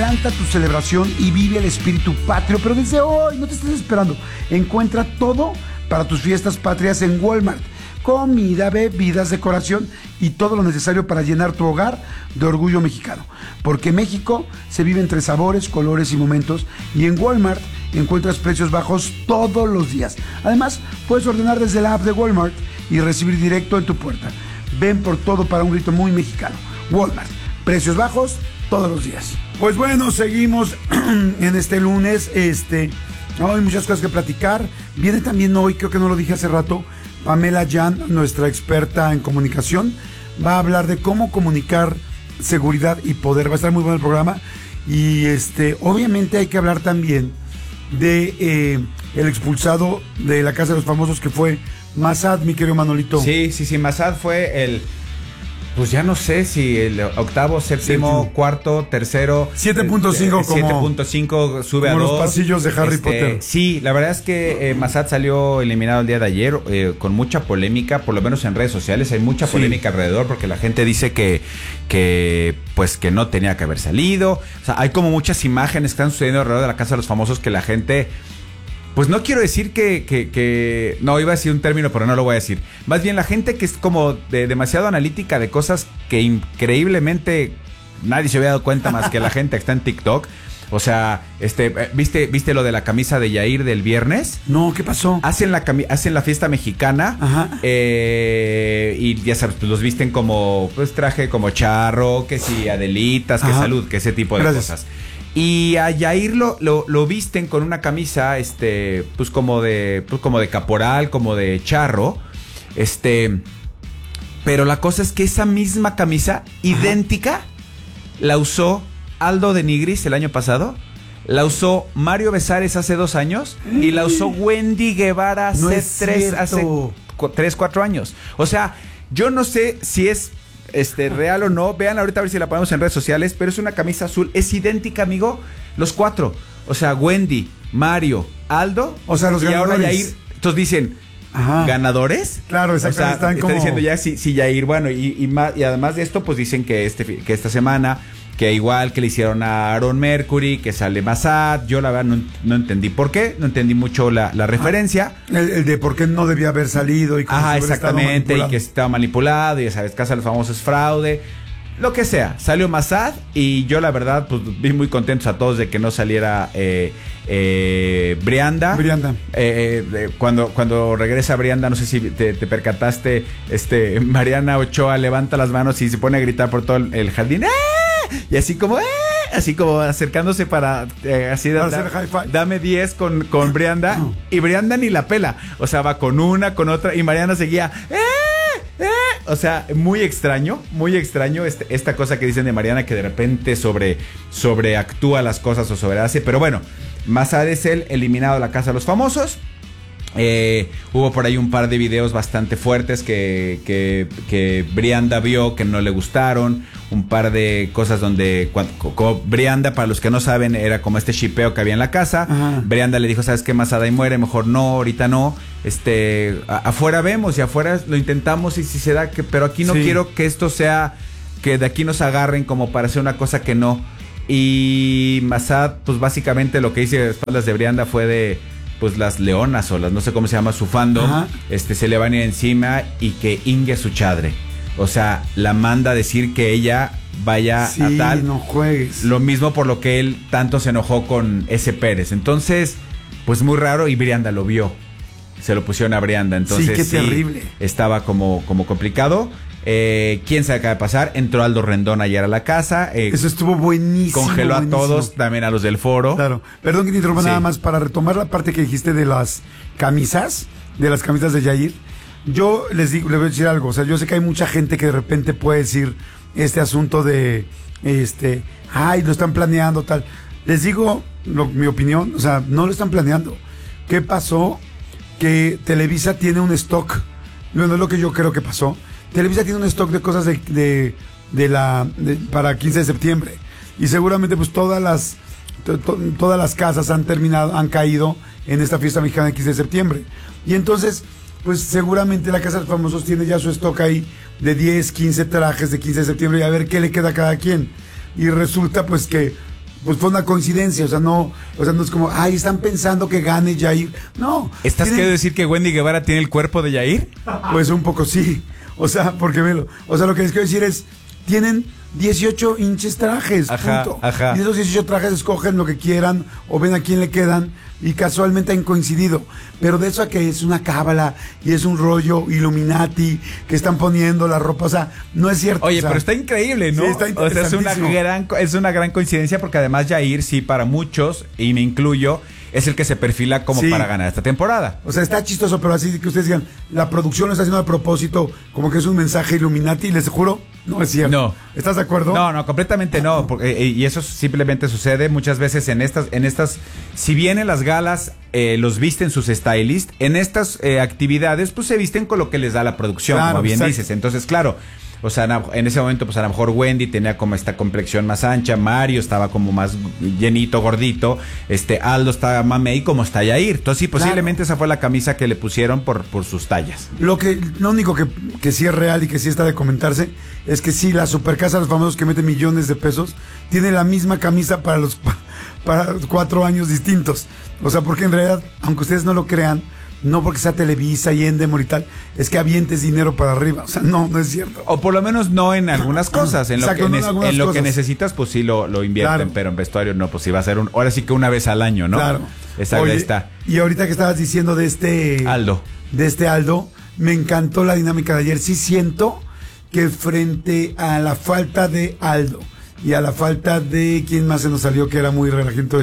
Adelanta tu celebración y vive el espíritu patrio, pero desde hoy, no te estés esperando. Encuentra todo para tus fiestas patrias en Walmart. Comida, bebidas, decoración y todo lo necesario para llenar tu hogar de orgullo mexicano. Porque México se vive entre sabores, colores y momentos, y en Walmart encuentras precios bajos todos los días. Además, puedes ordenar desde la app de Walmart y recibir directo en tu puerta. Ven por todo para un grito muy mexicano. Walmart, precios bajos todos los días. Pues bueno, seguimos en este lunes. Hay muchas cosas que platicar. Viene también hoy, creo que no lo dije hace rato, Pamela Yan, nuestra experta en comunicación, va a hablar de cómo comunicar seguridad y poder. Va a estar muy bueno el programa. Y obviamente hay que hablar también de el expulsado de la Casa de los Famosos, que fue Massad, mi querido Manolito. Sí, Massad fue el, pues ya no sé si el octavo, séptimo, cuarto, tercero. 7.5 7.5 sube como a 2. Los pasillos de Harry Potter. Sí, la verdad es que Massad salió eliminado el día de ayer con mucha polémica, por lo menos en redes sociales hay mucha polémica alrededor, porque la gente dice que no tenía que haber salido. O sea, hay como muchas imágenes que están sucediendo alrededor de la Casa de los Famosos que la gente... Pues no quiero decir que... No, iba a decir un término, pero no lo voy a decir. Más bien la gente que es como demasiado analítica de cosas que increíblemente nadie se había dado cuenta más que la gente que está en TikTok. O sea, ¿viste lo de la camisa de Yair del viernes? No, ¿qué pasó? Hacen la fiesta mexicana. Ajá. Y ya sabes, pues los visten como pues traje como charro, que si Adelitas, que salud, que ese tipo de cosas. Y a Yair lo visten con una camisa, pues como de caporal, como de charro, pero la cosa es que esa misma camisa, idéntica, la usó Aldo de Nigris el año pasado, la usó Mario Besares hace 2 años, y la usó Wendy Guevara hace 3, 4 años. O sea, yo no sé si es real o no. Vean ahorita a ver si la ponemos en redes sociales, pero es una camisa azul, es idéntica, amigo, los 4. O sea, Wendy, Mario, Aldo, o sea, los y ganadores. Ahora Yair. Entonces dicen, ¿ganadores? Claro, exactamente. O sea, están diciendo ya si Yair, bueno, y además de esto, pues dicen que esta semana, que igual que le hicieron a Aaron Mercury, que sale Massad. Yo la verdad no entendí por qué, no entendí mucho la referencia. El de por qué no debía haber salido. Y exactamente, y que estaba manipulado, y ya sabes, Casa de los Famosos es fraude. Lo que sea, salió Massad, y yo la verdad, pues vi muy contentos a todos de que no saliera Brianda. Cuando regresa Brianda, no sé si te percataste, Mariana Ochoa levanta las manos y se pone a gritar por todo el jardín. Y así como acercándose para hacer dame 10 con Brianda. Y Brianda ni la pela. O sea, va con una, con otra, y Mariana seguía o sea, muy extraño esta cosa que dicen de Mariana, que de repente sobreactúa las cosas o sobrehace. Pero bueno, Massad es el eliminado de la Casa de los Famosos. Hubo por ahí un par de videos bastante fuertes que Brianda vio que no le gustaron. Un par de cosas donde como Brianda, para los que no saben, era como shipeo que había en la casa. Ajá. Brianda le dijo, ¿sabes qué? Massad ahí muere, mejor no, ahorita no. Afuera vemos y afuera lo intentamos, y si se da, pero aquí no quiero que esto sea, que de aquí nos agarren como para hacer una cosa que no. Y Massad, pues básicamente lo que hice a espaldas de Brianda fue de, pues las leonas, o las, no sé cómo se llama su fandom, se le van a ir encima, y que Inge su chadre. O sea, la manda a decir que ella vaya a tal. No juegues. Lo mismo por lo que él tanto se enojó con ese Pérez. Entonces, pues muy raro, y Brianda lo vio. Se lo pusieron a Brianda. Entonces, qué terrible. Estaba como complicado. ¿Quién sabe qué va a pasar? Entró Aldo Rendón ayer a la casa. Eso estuvo buenísimo. Congeló a todos, también a los del foro. Claro. Perdón que te interrumpa, nada más para retomar la parte que dijiste de las camisas de Yair. Yo les voy a decir algo. O sea, yo sé que hay mucha gente que de repente puede decir este asunto de lo están planeando, tal. Les digo mi opinión. O sea, no lo están planeando. ¿Qué pasó? Que Televisa tiene un stock. No es lo que yo creo que pasó. Televisa tiene un stock de cosas para 15 de septiembre. Y seguramente pues todas las casas han caído en esta fiesta mexicana de 15 de septiembre. Y entonces, pues seguramente la Casa de los Famosos tiene ya su stock ahí de 10, 15 trajes de 15 de septiembre, y a ver qué le queda a cada quien. Y resulta pues que pues fue una coincidencia, o sea, no es como, ay, están pensando que gane Jair. No. ¿Estás queriendo decir que Wendy Guevara tiene el cuerpo de Jair? Pues un poco sí. O sea, porque lo que les quiero decir es, tienen 18 inches trajes, punto. Ajá. Y de esos 18 trajes escogen lo que quieran o ven a quién le quedan y casualmente han coincidido. Pero de eso a que es una cábala y es un rollo Illuminati que están poniendo la ropa, o sea, no es cierto. Oye, o sea, pero está increíble, ¿no? Sí, está o sea, es una gran coincidencia porque además Jair, sí, para muchos, y me incluyo, es el que se perfila como para ganar esta temporada. O sea, está chistoso, pero así que ustedes digan, la producción lo está haciendo a propósito, como que es un mensaje Illuminati, les juro, no es cierto. No. ¿Estás de acuerdo? No, completamente no. Porque, y eso simplemente sucede muchas veces en estas, si bien en las galas los visten sus stylists, en estas actividades, pues se visten con lo que les da la producción, como bien dices. Entonces, claro. O sea, en ese momento, pues a lo mejor Wendy tenía como esta complexión más ancha, Mario estaba como más llenito, gordito, Aldo estaba mamey como está Jair. Entonces sí, posiblemente esa fue la camisa que le pusieron por sus tallas. Lo único que sí es real y que sí está de comentarse es que sí, la supercasa de los famosos que meten millones de pesos tiene la misma camisa para 4 años distintos. O sea, porque en realidad, aunque ustedes no lo crean, no porque sea Televisa y Endemol y tal, es que avientes dinero para arriba. O sea, no es cierto. O por lo menos no en algunas cosas. En Exacto, lo que necesitas, pues sí lo invierten, claro. Pero en vestuario no, pues sí va a ser ahora sí que una vez al año, ¿no? Claro. Oye, está. Y ahorita que estabas diciendo de Aldo, me encantó la dinámica de ayer. Sí siento que frente a la falta de Aldo y a la falta de quién más se nos salió que era muy relajento,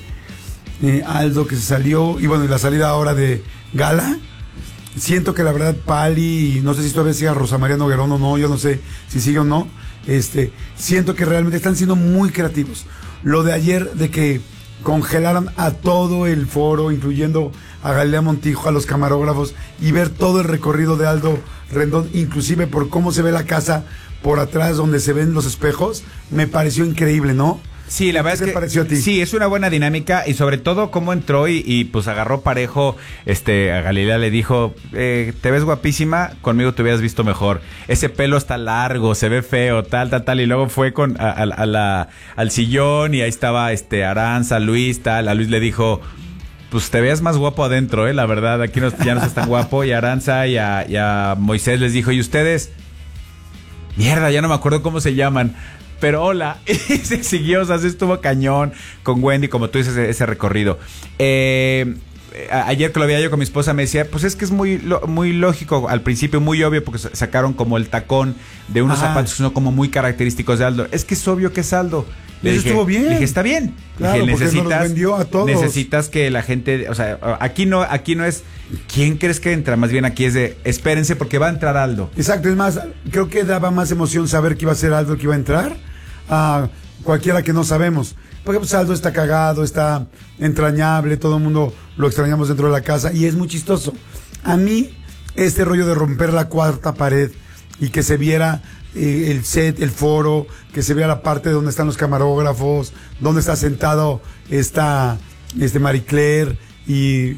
Aldo que se salió, y bueno, y la salida ahora de Gala, siento que la verdad Pali, no sé si todavía sigue a Rosa María Noguerón o no, yo no sé si sigue o no, siento que realmente están siendo muy creativos. Lo de ayer de que congelaran a todo el foro, incluyendo a Galilea Montijo, a los camarógrafos, y ver todo el recorrido de Aldo Rendón, inclusive por cómo se ve la casa por atrás donde se ven los espejos, me pareció increíble, ¿no? Sí, la verdad es que pareció a ti? Sí, es una buena dinámica y sobre todo cómo entró y pues agarró parejo, a Galilea le dijo, te ves guapísima, conmigo te hubieras visto mejor, ese pelo está largo, se ve feo, tal, y luego fue al sillón y ahí estaba Aranza, Luis, tal, a Luis le dijo, pues te veas más guapo adentro, la verdad, aquí ya no estás tan guapo, y Aranza y a Moisés les dijo, ¿y ustedes? Mierda, ya no me acuerdo cómo se llaman. Pero hola, y se siguió, o sea, se estuvo cañón con Wendy, como tú dices, ese recorrido. Ayer que lo veía yo con mi esposa me decía, pues es que es muy lógico, al principio muy obvio, porque sacaron como el tacón de unos zapatos que son como muy característicos de Aldo. Es que es obvio que es Aldo. Le dije, estuvo bien. Le dije, está bien. Claro, dije, porque nos los vendió a todos. Necesitas que la gente, o sea, aquí no es ¿quién crees que entra? Más bien aquí es de espérense porque va a entrar Aldo. Exacto, es más, creo que daba más emoción saber que iba a ser Aldo que iba a entrar a cualquiera que no sabemos. Porque pues Aldo está cagado, está entrañable, todo el mundo lo extrañamos dentro de la casa y es muy chistoso. A mí, este rollo de romper la cuarta pared y que se viera el set, el foro, que se vea la parte donde están los camarógrafos, donde está sentado Marie Claire y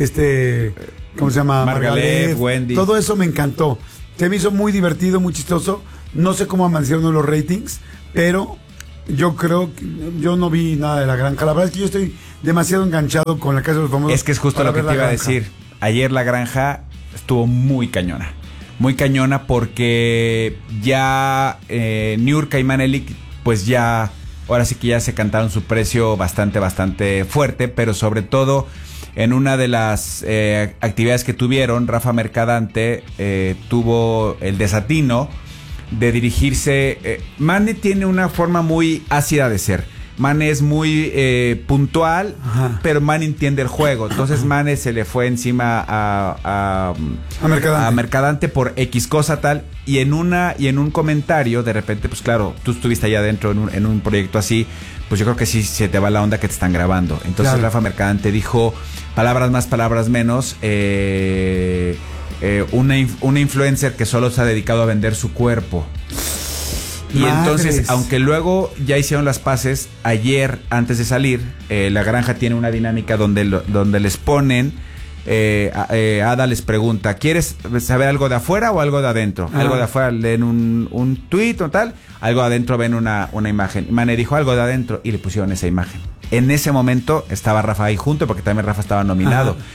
¿cómo se llama? Margalef, Wendy. Todo eso me encantó. Se me hizo muy divertido, muy chistoso. No sé cómo amanecieron los ratings, pero yo creo que yo no vi nada de La Granja. La verdad es que yo estoy demasiado enganchado con La Casa de los Famosos. Es que es justo lo que te iba a decir. Ayer La Granja estuvo muy cañona. Muy cañona porque ya Niurka y Manelik, pues ya, ahora sí que ya se cantaron su precio bastante fuerte, pero sobre todo en una de las actividades que tuvieron, Rafa Mercadante tuvo el desatino de dirigirse. Mane tiene una forma muy ácida de ser. Mane es muy puntual, ajá, pero Mane entiende el juego. Entonces Mane se le fue encima a Mercadante por X cosa tal. Y en un comentario, de repente, pues claro, tú estuviste allá adentro en un proyecto así, pues yo creo que sí se te va la onda que te están grabando. Entonces claro, Rafa Mercadante dijo, palabras más, palabras menos, una influencer que solo se ha dedicado a vender su cuerpo. Y madres, entonces, aunque luego ya hicieron las paces, ayer, antes de salir, La Granja tiene una dinámica donde les ponen Ada les pregunta, ¿quieres saber algo de afuera o algo de adentro? Algo de afuera, leen un tweet o tal, algo de adentro ven una imagen. Mane dijo algo de adentro y le pusieron esa imagen. En ese momento estaba Rafa ahí junto, porque también Rafa estaba nominado. Ajá.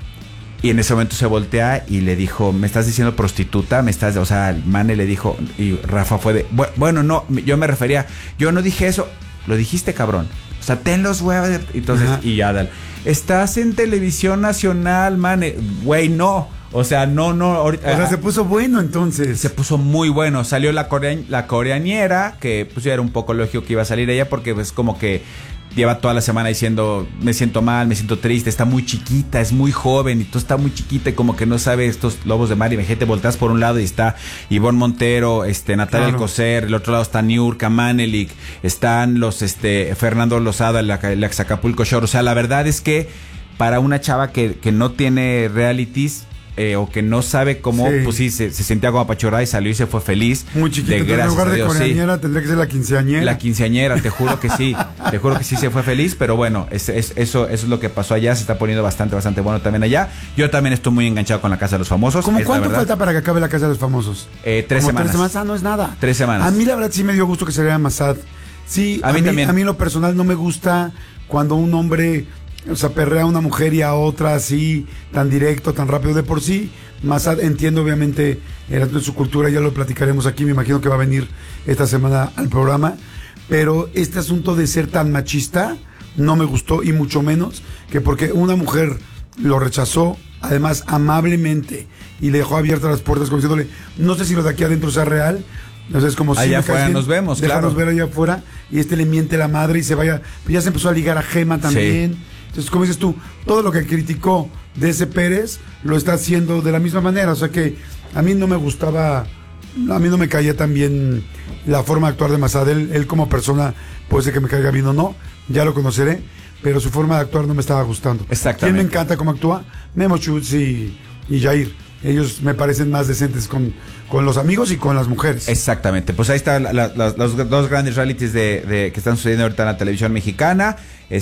Y en ese momento se voltea y le dijo, ¿me estás diciendo prostituta? O sea, Mane le dijo, y Rafa fue de, bueno, no, yo me refería, yo no dije eso, lo dijiste, cabrón. O sea, ten los huevos. Entonces, ajá. Y Adal, estás en televisión nacional, Mane. Güey, no. O sea, no, ahorita. O sea, se puso bueno entonces. Se puso muy bueno. Salió la coreaniera, que pues ya era un poco lógico que iba a salir ella, porque pues como que lleva toda la semana diciendo, me siento mal, me siento triste, está muy chiquita, es muy joven, y tú está muy chiquita y como que no sabe estos lobos de mar, y imagínate, volteas por un lado y está Ivonne Montero, Natalia Alcocer, el otro lado está Niurka Manelik, están los Fernando Lozada, el Acapulco Shore. O sea, la verdad es que para una chava que no tiene realities, o que no sabe cómo, sí. Pues sí, se sentía como apachurrada y salió y se fue feliz. Muy chiquita, en lugar de coreañera, sí. Tendría que ser la quinceañera. La quinceañera, te juro que sí. Te juro que sí se fue feliz, pero bueno, eso es lo que pasó allá. Se está poniendo bastante bueno también allá. Yo también estoy muy enganchado con la Casa de los Famosos. ¿Cómo cuánto falta para que acabe la Casa de los Famosos? 3 semanas. 3 semanas, no es nada. 3 semanas. A mí la verdad sí me dio gusto que saliera Massad. Sí, a mí también. A mí en lo personal no me gusta cuando un hombre, o sea, perrea a una mujer y a otra así, tan directo, tan rápido. De por sí, Massad, entiendo obviamente en su cultura, ya lo platicaremos aquí, me imagino que va a venir esta semana al programa, pero este asunto de ser tan machista no me gustó, y mucho menos que porque una mujer lo rechazó, además amablemente, y le dejó abiertas las puertas como diciéndole, no sé si lo de aquí adentro sea real. Entonces, como si allá afuera nos vemos, déjanos ver allá afuera, y le miente la madre y se vaya. Ya se empezó a ligar a Gema también. Sí. Entonces, como dices tú, todo lo que criticó de ese Pérez lo está haciendo de la misma manera. O sea que a mí no me gustaba, a mí no me caía tan bien la forma de actuar de Massad. Él como persona puede ser que me caiga bien o no, ya lo conoceré, pero su forma de actuar no me estaba gustando. Exactamente. ¿Quién me encanta cómo actúa? Memo Schutz y Jair. Ellos me parecen más decentes con los amigos y con las mujeres. Exactamente. Pues ahí están los dos grandes realities que están sucediendo ahorita en la televisión mexicana.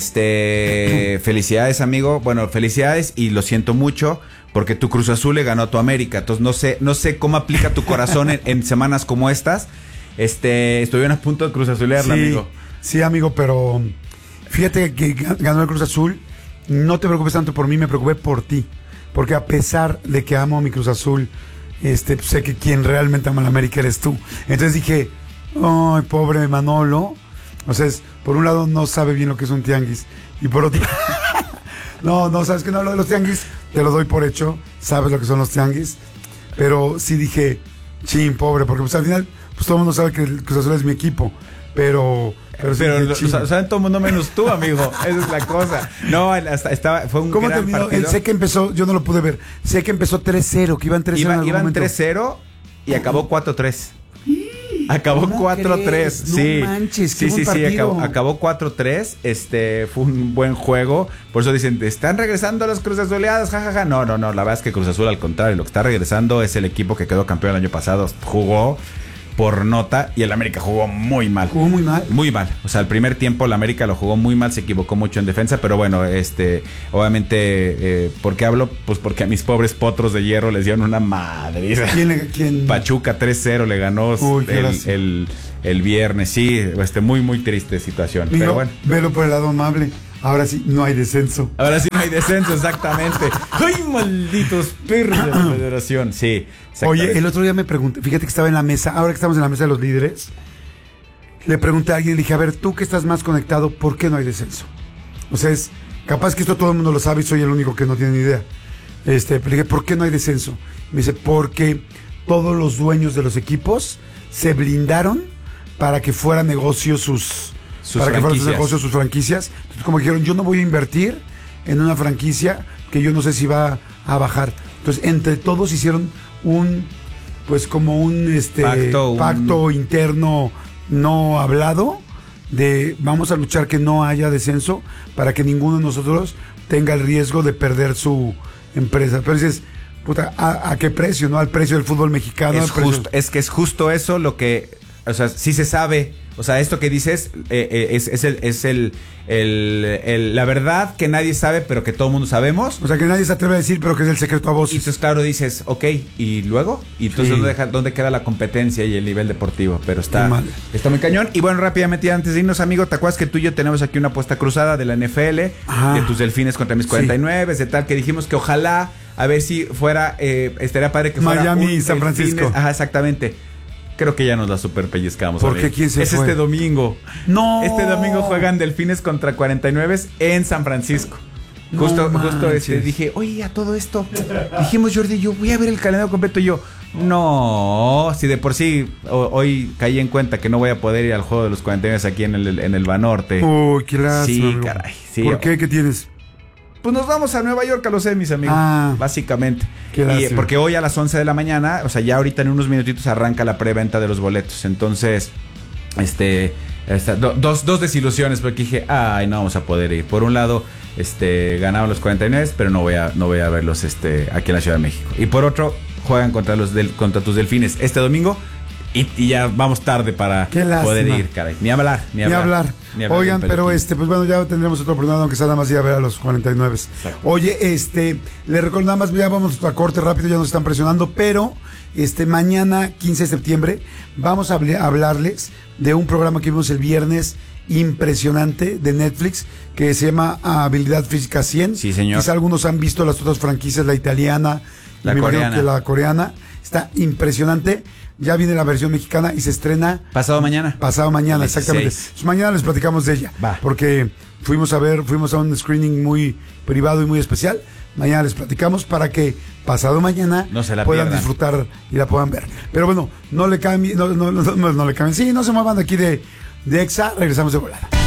Felicidades, amigo. Bueno, felicidades, y lo siento mucho porque tu Cruz Azul le ganó a tu América. Entonces no sé cómo aplica tu corazón en semanas como estas. Estuvieron a punto de Cruz Azulearla, sí, amigo. Sí, amigo, pero fíjate que ganó el Cruz Azul. No te preocupes tanto por mí, me preocupé por ti. Porque a pesar de que amo a mi Cruz Azul, sé que quien realmente ama a la América eres tú. Entonces dije, ay, pobre Manolo. O sea, por un lado no sabe bien lo que es un tianguis, y por otro no, sabes que no, lo de los tianguis te lo doy por hecho, sabes lo que son los tianguis, pero sí dije, chin, pobre, porque pues al final pues todo el mundo sabe que el Cruz Azul es mi equipo, pero saben todo el mundo menos tú, amigo. Esa es la cosa. No, fue un ¿cómo gran terminó? partido. Sé que empezó, yo no lo pude ver, sé que empezó 3-0, que iban 3-0 Iban 3-0 y acabó 4-3. Acabó 4-3, sí. No manches, qué sí, buen partido. acabó 4-3, fue un buen juego. Por eso dicen, están regresando los Cruz Azuleados, jajaja. No, la verdad es que Cruz Azul, al contrario, lo que está regresando es el equipo que quedó campeón el año pasado. Jugó por nota, y el América jugó muy mal. ¿Jugó muy mal? Muy mal. O sea, el primer tiempo el América lo jugó muy mal, se equivocó mucho en defensa, pero bueno, obviamente, ¿por qué hablo? Pues porque a mis pobres potros de hierro les dieron una madriza. ¿Quién? Pachuca 3-0 le ganó. Uy, el viernes, sí, muy, muy triste situación. Mira, pero bueno. Velo por el lado amable. Ahora sí, no hay descenso. Exactamente. ¡Ay, malditos perros de la federación! Sí. Oye, el otro día me pregunté, fíjate que estaba en la mesa, ahora que estamos en la mesa de los líderes, le pregunté a alguien, le dije, a ver, tú que estás más conectado, ¿por qué no hay descenso? O sea, capaz que esto todo el mundo lo sabe y soy el único que no tiene ni idea. Pero le dije, ¿por qué no hay descenso? Me dice, porque todos los dueños de los equipos se blindaron para que fuera negocio sus franquicias. Entonces, como dijeron, yo no voy a invertir en una franquicia que yo no sé si va a bajar. Entonces, entre todos hicieron un pacto interno no hablado de vamos a luchar que no haya descenso para que ninguno de nosotros tenga el riesgo de perder su empresa. Pero dices, puta, ¿a qué precio? ¿No? Al precio del fútbol mexicano. Es que es justo eso lo que o sea, sí se sabe. O sea, esto que dices la verdad que nadie sabe, pero que todo el mundo sabemos. O sea, que nadie se atreve a decir, pero que es el secreto a voces. Y entonces, claro, dices, ok, ¿y luego? Y entonces, Sí. ¿dónde queda la competencia y el nivel deportivo? Pero está muy cañón. Y bueno, rápidamente, antes de irnos, amigo, ¿te acuerdas que tú y yo tenemos aquí una apuesta cruzada de la NFL? Ajá. De tus Delfines contra mis 49, de tal, que dijimos que ojalá, a ver si fuera, estaría padre que fuera Miami y San Delfines. Francisco. Ajá, exactamente. Creo que ya nos la super pellizcamos. ¿Por qué? ¿Quién se es fue? este domingo. ¡No! Este domingo juegan Delfines contra 49 en San Francisco. No Justo manches. dije, oye, a todo esto. Dijimos, Jordi y yo, voy a ver el calendario completo. Y yo, no, si de por sí hoy caí en cuenta que no voy a poder ir al juego de los 49 aquí en el Banorte. Uy, qué lástima. Sí, amigo. caray. Sí. ¿Por qué? ¿Qué tienes? Pues nos vamos a Nueva York a los semis, amigo. Básicamente. Qué lástima. Porque hoy a las 11 de la mañana, o sea, ya ahorita en unos minutitos arranca la preventa de los boletos. Entonces, dos desilusiones, porque dije, ay, no vamos a poder ir. Por un lado, ganaron los 49, pero no voy a verlos aquí en la Ciudad de México. Y por otro, juegan contra tus Delfines este domingo. Y ya vamos tarde para poder ir, caray. Ni hablar. Oigan, pero pues bueno, ya tendremos otra oportunidad, aunque sea nada más ir a ver a los 49. Exacto. Oye, le recuerdo nada más, ya vamos a corte rápido, ya nos están presionando, pero mañana, 15 de septiembre, vamos a hablarles de un programa que vimos el viernes impresionante de Netflix que se llama Habilidad Física 100. Sí, señor. Quizá algunos han visto las otras franquicias, la italiana, la coreana. Que la coreana. Está impresionante. Ya viene la versión mexicana y se estrena Pasado mañana, exactamente. Pues mañana les platicamos de ella. Va. Porque fuimos a un screening muy privado y muy especial. Mañana les platicamos para que pasado mañana no se la puedan pierdan. disfrutar y la puedan ver. Pero bueno, no le cambien, no le cambien. Sí, no se muevan de aquí de EXA. Regresamos de volada.